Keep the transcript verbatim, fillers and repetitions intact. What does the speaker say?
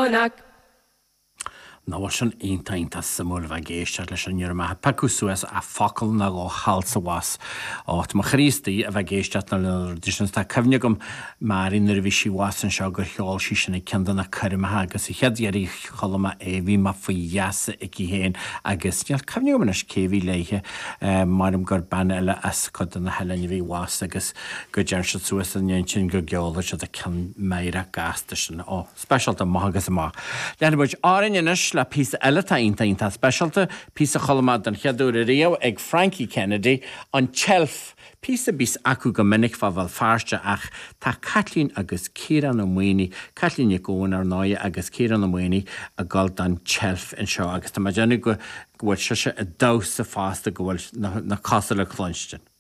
Monach. Na bhfuil sin aontainta sa mór bheith géisteart leis an nuair maithe pecú suas a focail na go halsa was. Áit má chrístaí a bheith géisteart na leirdisin tá cefne gom mar inar bhí sí was an seo gur cheáil sí sinna ceandan na chuirimethe agus i cheadéirí cholama é bhí má faoi dheasa ag í héin agus neal cefne gom na céhí leiche marm gur ban eile as chud na heilenne bhí was agus go dear se suas an sin go geola se a cean méire gasta sin ó speisialta mágus má. Leanna buid áin inis le pí eile taonnta speisialta pí cholamad an cheadú a riamh ag Frankie Kennedy an Chelf. Pí bís acu go minic fa bhil fearste ach tá Catlín agus Céran na Muoine, Catlín ag ar náide agus Céran na Muoine a gáil an Chelf in seo agus tá déanú go bhfuil se a dá sa fásta go bhfuil na casa le chláinstein.